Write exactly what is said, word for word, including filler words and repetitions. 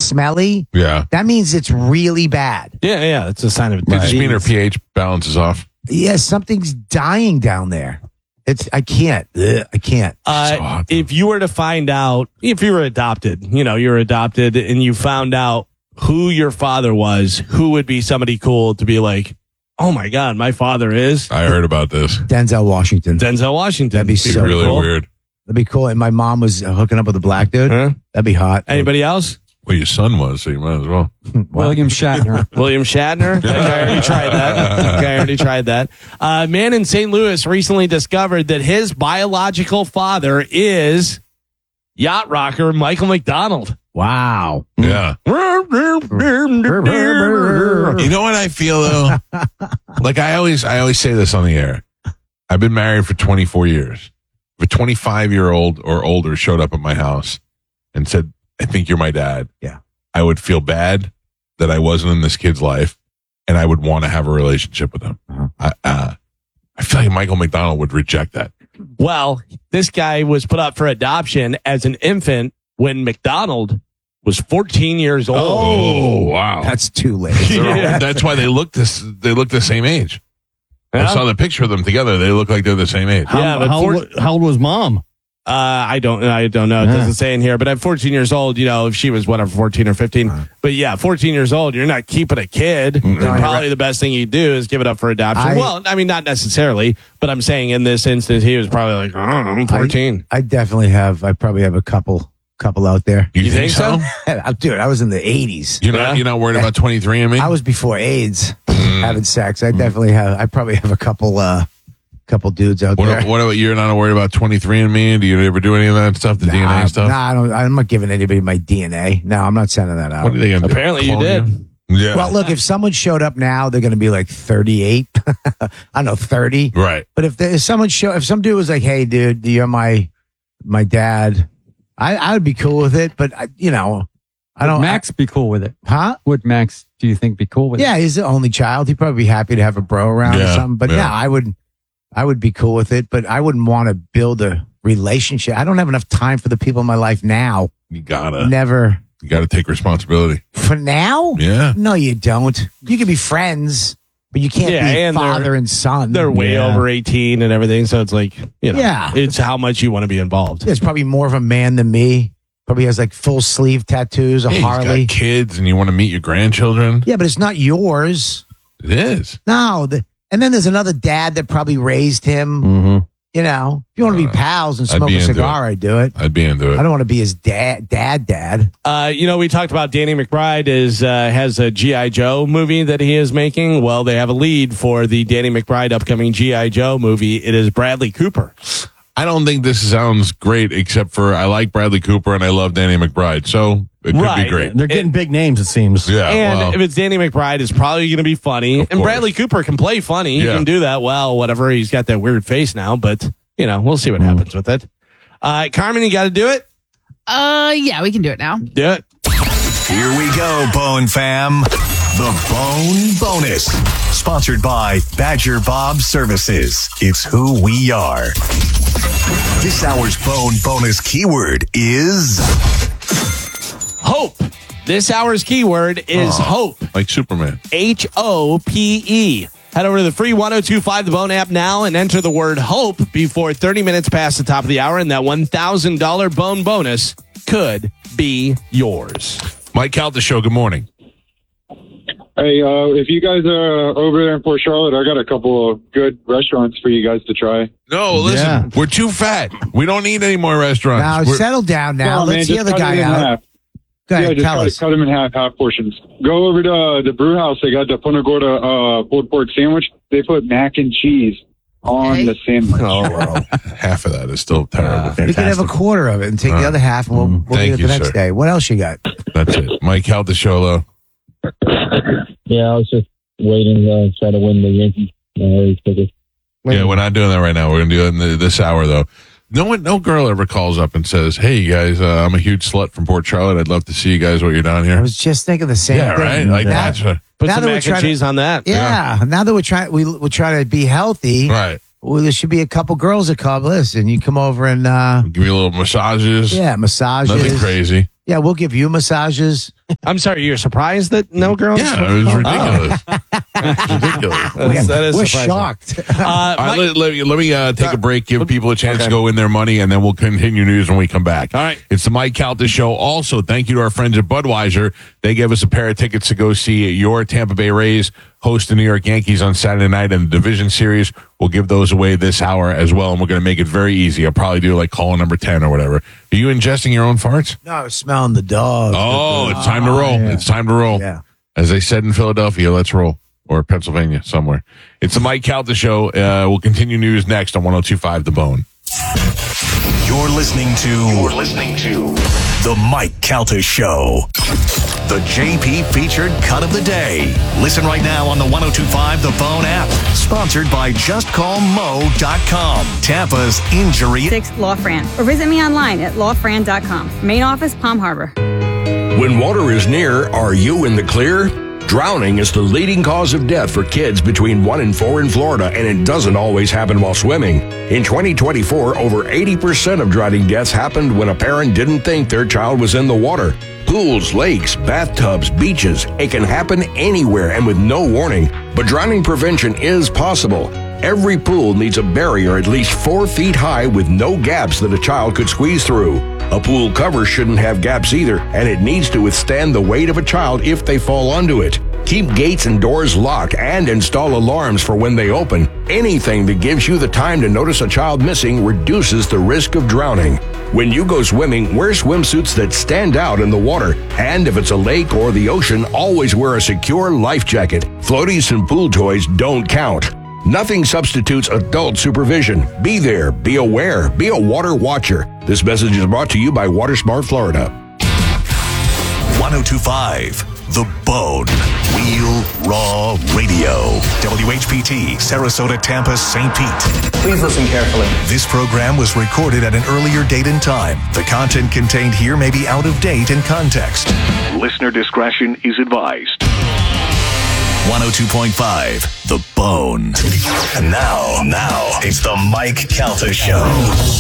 smelly, Yeah. that means it's really bad. Yeah, yeah, it's a sign of It just disease. mean her pH balance is off. Yeah, something's dying down there. It's I can't. Ugh, I can't. Uh, So hot, though. if you were to find out, if you were adopted, you know, you're adopted and you found out who your father was, who would be somebody cool to be like, oh my God, my father is I heard about this. Denzel Washington. Denzel Washington. That'd be It's so really cool. weird. That'd be cool. And my mom was hooking up with a black dude. Huh? That'd be hot. Anybody else? Well, your son was, so you might as well. William Shatner. William Shatner? Okay, I already tried that. Okay, I already tried that. A uh, man in Saint Louis recently discovered that his biological father is yacht rocker Michael McDonald. Wow. Yeah. You know what I feel though? Like I always, I always say this on the air. I've been married for twenty-four years. If a twenty-five year old or older showed up at my house and said, I think you're my dad. Yeah. I would feel bad that I wasn't in this kid's life and I would want to have a relationship with him. Uh-huh. I, uh, I feel like Michael McDonald would reject that. Well, this guy was put up for adoption as an infant when McDonald was fourteen years old. Oh, wow. That's too late. Yeah. That's why they look this, they look the same age. I Yeah. saw the picture of them together. They look like they're the same age. How, Yeah, but how, for- old, how old was mom? Uh, I don't, I don't know. It Yeah. doesn't say in here, but at fourteen years old, you know, if she was whatever, fourteen or fifteen, but yeah, fourteen years old, you're not keeping a kid. you're Probably the best thing you do is give it up for adoption. I- well, I mean, not necessarily, but I'm saying in this instance, he was probably like, I don't know, I'm fourteen. I definitely have. I probably have a couple, couple out there. You, You think so? Dude, I was in the eighties. You're not, Yeah. you're not worried about twenty-three and me? I was before AIDS, having sex. I definitely have. I probably have a couple, uh, couple dudes out What, there. what about you're not worried about twenty-three and me? Do you ever do any of that stuff, the D N Nah, A stuff? Nah, I don't. I'm not giving anybody my D N A. No, I'm not sending that out. What are they gonna do? Apparently you Clone did. Yeah. Well, look, if someone showed up now, they're going to be like thirty-eight. I don't know, thirty. right. But if, there, if someone show, if some dude was like, "Hey, dude, you're my my dad," I I would be cool with it. But I, you know, I Would don't. Max be cool with it? Huh? Would Max, do you think, be cool with it? Yeah, he's the only child. He'd probably be happy to have a bro around or Yeah, something. But yeah. yeah, I would, I would be cool with it. But I wouldn't want to build a relationship. I don't have enough time for the people in my life now. You gotta, Never. you gotta take responsibility. For now? Yeah. No, you don't. You can be friends, but you can't Yeah, be and father they're- and son. They're way Yeah. over eighteen and everything. So it's like, you know, Yeah. it's how much you want to be involved. There's probably more of a man than me. Probably has like full sleeve tattoos, a Hey, he's Harley. got kids and you want to meet your grandchildren? Yeah, but it's not yours. It is. No. The, and then there's another dad that probably raised him. Mm-hmm. You know, if you want to be Uh, pals and I'd smoke be a into cigar, I'd do it. I'd be into I it. don't want to be his dad, dad, dad. Uh, you know, we talked about Danny McBride is uh, has a G I. Joe movie that he is making. Well, they have a lead for the Danny McBride upcoming G I. Joe movie. It is Bradley Cooper. I don't think this sounds great, except for I like Bradley Cooper and I love Danny McBride. So it could Right. be great. They're getting big names, it seems. Yeah. And well, if it's Danny McBride, it's probably going to be funny. Of And course. Bradley Cooper can play funny. He Yeah. can do that well, whatever. He's got that weird face now, but, you know, we'll see what happens with it. Uh, Carmen, you got to do it? Uh, yeah, we can do it now. Do it. Here we go, Bone Fam. The Bone Bonus. Sponsored by Badger Bob Services. It's who we are. This hour's Bone Bonus keyword is Hope. This hour's keyword is Oh. hope. like Superman. H O P E. Head over to the free one oh two five The Bone app now and enter the word hope before thirty minutes past the top of the hour, and that one thousand dollars bone bonus could be yours. Mike Calta Show, good morning. Hey, uh, if you guys are over there in Port Charlotte, I got a couple of good restaurants for you guys to try. No, listen, Yeah. we're too fat. We don't need any more restaurants. Now, We're- settle down now. Come on, man, Let's just hear the cut guy it in out. half. Go Yeah, ahead, just tell cut, us. cut them in half, half portions. Go over to uh, the brew house. They got the Punta Gorda uh, pulled pork sandwich. They put mac and cheese on Okay. the sandwich. Oh, half of that is still terrible. You can have a quarter of it and take the Uh, other half, and we'll, we'll thank eat it you, the next sir. day. What else you got? That's it. Mike Calta Show, though. Yeah, I was just waiting to try to win the Yankees uh, tickets. Yeah, we're not doing that right now. We're going to do it in the, this hour, though. No one, no girl ever calls up and says, "Hey, you guys, uh, I'm a huge slut from Port Charlotte. I'd love to see you guys while you're down I here." was just thinking the same Yeah, thing. right. Like now, that's what, Put Now some that we're mac and trying to- cheese on that. yeah, now that we're trying, we we're trying to be healthy. right. Well, there should be a couple girls that come. Listen, you come over and uh, Give me a little massages. yeah, massages. Nothing crazy. Yeah, we'll give you massages. I'm sorry, you're surprised that no girls? Yeah, it was ridiculous. It's ridiculous. That's- that is We're surprising. shocked. Uh, All right, Mike- let, let me, let me uh, take a break, give people a chance Okay. to go in their money, and then we'll continue news when we come back. All right. It's the Mike Calta Show. Also, thank you to our friends at Budweiser. They gave us a pair of tickets to go see your Tampa Bay Rays host the New York Yankees on Saturday night in the Division Series. We'll give those away this hour as well, and we're going to make it very easy. I'll probably do like call number ten or whatever. Are you ingesting your own farts? No, I was smelling the dog. Oh, it's time to roll. yeah. It's time to roll. Yeah. As they said in Philadelphia, let's roll. Or Pennsylvania, somewhere. It's the Mike Calta Show. Uh, we'll continue news next on one oh two point five The Bone. You're listening to. You're listening to the Mike Calta Show. The J P featured cut of the day. Listen right now on the one oh two point five The Bone app. Sponsored by just call mo dot com. Tampa's injury. six Law Fran. Or visit me online at law fran dot com. Main office, Palm Harbor. When water is near, are you in the clear? Drowning is the leading cause of death for kids between one and four in Florida, and it doesn't always happen while swimming. In twenty twenty-four, over eighty percent of drowning deaths happened when a parent didn't think their child was in the water. Pools, lakes, bathtubs, beaches, it can happen anywhere and with no warning. But drowning prevention is possible. Every pool needs a barrier at least four feet high with no gaps that a child could squeeze through. A pool cover shouldn't have gaps either, and it needs to withstand the weight of a child if they fall onto it. Keep gates and doors locked and install alarms for when they open. Anything that gives you the time to notice a child missing reduces the risk of drowning. When you go swimming, wear swimsuits that stand out in the water. And if it's a lake or the ocean, always wear a secure life jacket. Floaties and pool toys don't count. Nothing substitutes adult supervision. Be there, be aware, be a water watcher. This message is brought to you by WaterSmart Florida. one oh two point five The Bone. Real Raw Radio. W H P T, Sarasota, Tampa, Saint Pete. Please listen carefully. This program was recorded at an earlier date and time. The content contained here may be out of date in context. Listener discretion is advised. one oh two point five The Bone. And now, now, it's the Mike Calta Show.